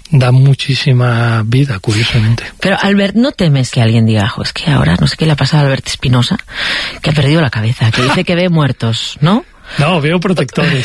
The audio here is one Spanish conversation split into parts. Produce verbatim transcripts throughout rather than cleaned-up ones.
da muchísima vida, curiosamente. Pero, Albert, ¿no temes que alguien diga, jo, es que ahora no sé qué le ha pasado a Albert Espinosa, que ha perdido la cabeza, que dice que ve muertos, ¿no? No, veo protectores.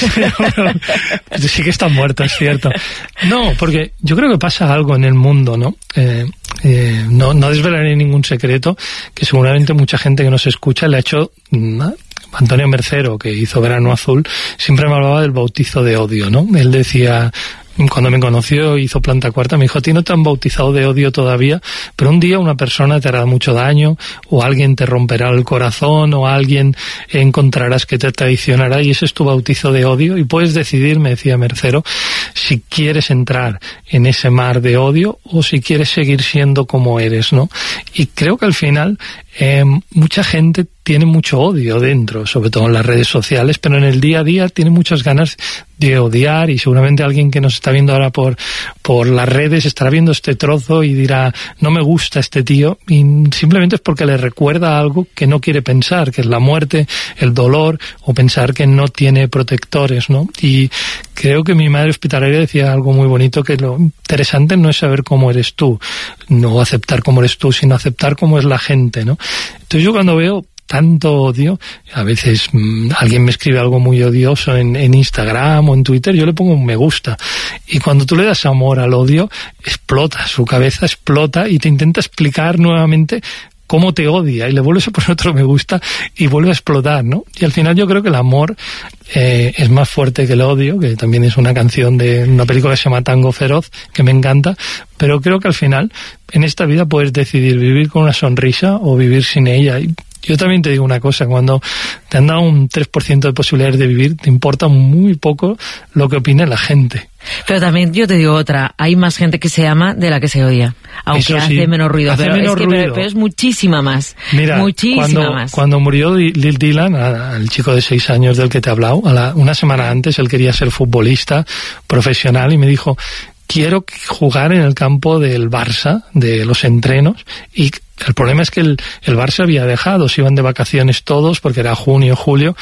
Sí que están muertos, es cierto. No, porque yo creo que pasa algo en el mundo, ¿no? Eh, eh, no, no desvelaré ningún secreto, que seguramente mucha gente que nos escucha le ha hecho... ¿no? Antonio Mercero, que hizo Verano Azul, siempre me hablaba del bautizo de odio, ¿no? Él decía... Cuando me conoció, hizo Planta Cuarta, me dijo, a ti no te han bautizado de odio todavía, pero un día una persona te hará mucho daño, o alguien te romperá el corazón, o alguien encontrarás que te traicionará, y ese es tu bautizo de odio, y puedes decidir, me decía Mercero, si quieres entrar en ese mar de odio, o si quieres seguir siendo como eres, ¿no? Y creo que al final, eh, mucha gente tiene mucho odio dentro, sobre todo en las redes sociales, pero en el día a día tiene muchas ganas de odiar, y seguramente alguien que nos está viendo ahora por, por las redes estará viendo este trozo y dirá, no me gusta este tío, y simplemente es porque le recuerda algo que no quiere pensar, que es la muerte, el dolor, o pensar que no tiene protectores, ¿no? Y creo que mi madre hospitalaria decía algo muy bonito, que lo interesante no es saber cómo eres tú, no aceptar cómo eres tú, sino aceptar cómo es la gente, ¿no? Entonces yo cuando veo tanto odio, a veces mmm, alguien me escribe algo muy odioso en, en Instagram o en Twitter, yo le pongo un me gusta, y cuando tú le das amor al odio, explota, su cabeza explota y te intenta explicar nuevamente cómo te odia, y le vuelves a poner otro me gusta y vuelve a explotar, ¿no? Y al final yo creo que el amor eh, es más fuerte que el odio, que también es una canción de una película que se llama Tango Feroz, que me encanta, pero creo que al final en esta vida puedes decidir vivir con una sonrisa o vivir sin ella. Y yo también te digo una cosa, cuando te han dado un tres por ciento de posibilidades de vivir, te importa muy poco lo que opine la gente. Pero también yo te digo otra, hay más gente que se ama de la que se odia, aunque hace sí, menos ruido, hace pero, menos es que, ruido. Pero, pero es muchísima más. Mira, muchísima cuando, más. Cuando murió Lil Dylan, al chico de seis años del que te he hablado, a la, una semana antes él quería ser futbolista profesional y me dijo, quiero jugar en el campo del Barça, de los entrenos, y el problema es que el, el Barça había dejado, se iban de vacaciones todos porque era junio, julio,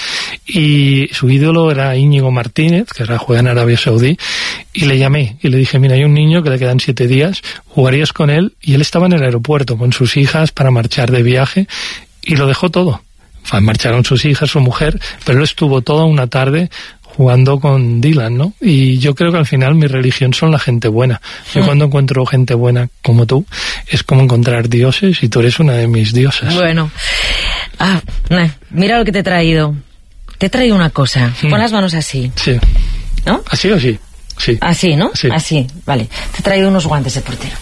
y su ídolo era Íñigo Martínez, que ahora juega en Arabia Saudí, y le llamé y le dije, mira, hay un niño que le quedan siete días, jugarías con él, y él estaba en el aeropuerto con sus hijas para marchar de viaje, y lo dejó todo. Marcharon sus hijas, su mujer, pero él estuvo toda una tarde jugando con Dylan, ¿no? Y yo creo que al final mi religión son la gente buena. Yo mm. cuando encuentro gente buena como tú, es como encontrar dioses, y tú eres una de mis diosas. Bueno, ah, mira lo que te he traído. Te he traído una cosa. Mm. Pon las manos así. Sí. ¿No? ¿Así o sí? Sí. Así, ¿no? Sí. Así, vale. Te he traído unos guantes de portero.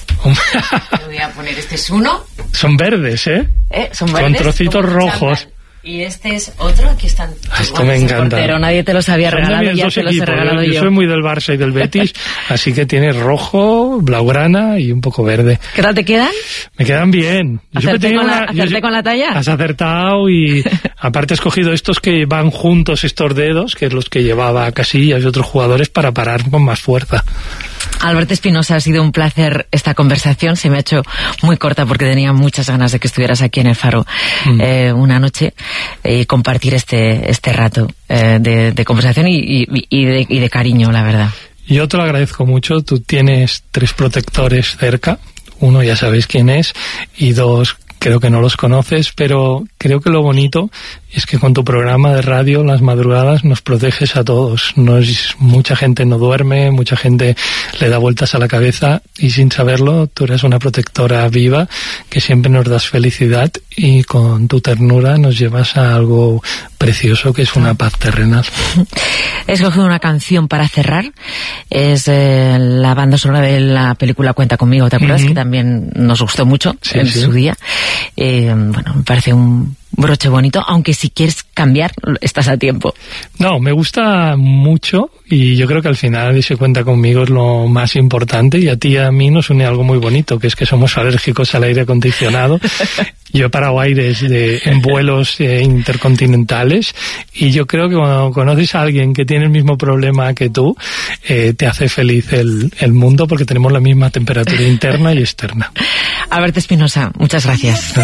Te voy a poner, este es uno. Son verdes, ¿eh? ¿Eh? Son verdes. Con trocitos rojos. Y este es otro, aquí están. Esto me encanta. Portero, nadie te los había Son regalado, ya te los he regalado yo. Yo soy muy del Barça y del Betis, así que tiene rojo, blaugrana y un poco verde. ¿Qué tal te quedan? Me quedan bien. Yo ¿Acerté, con la, una, ¿acerté yo, con la talla? Has acertado, y aparte he escogido estos que van juntos, estos dedos, que es los que llevaba Casillas y otros jugadores, para parar con más fuerza. Albert Espinosa, ha sido un placer esta conversación. Se me ha hecho muy corta porque tenía muchas ganas de que estuvieras aquí en el Faro mm. eh, una noche y eh, compartir este este rato eh, de, de conversación y, y, y, de, y de cariño, la verdad. Yo te lo agradezco mucho. Tú tienes tres protectores cerca. Uno ya sabéis quién es, y dos creo que no los conoces, pero creo que lo bonito es que con tu programa de radio, Las Madrugadas, nos proteges a todos. Nos, mucha gente no duerme, mucha gente le da vueltas a la cabeza, y sin saberlo, tú eres una protectora viva que siempre nos das felicidad, y con tu ternura nos llevas a algo precioso, que es una paz terrenal. He escogido una canción para cerrar, es eh, la banda sonora de la película Cuenta Conmigo, ¿te acuerdas? Uh-huh. Que también nos gustó mucho sí, en sí. su día. Eh, bueno, me parece un broche bonito, aunque si quieres cambiar, estás a tiempo. No, me gusta mucho, y yo creo que al final ese Cuenta Conmigo es lo más importante, y a ti y a mí nos une algo muy bonito, que es que somos alérgicos al aire acondicionado. Yo he parado aires de, en vuelos eh, intercontinentales, y yo creo que cuando conoces a alguien que tiene el mismo problema que tú, eh, te hace feliz el, el mundo, porque tenemos la misma temperatura interna y externa. Albert Espinosa, muchas gracias.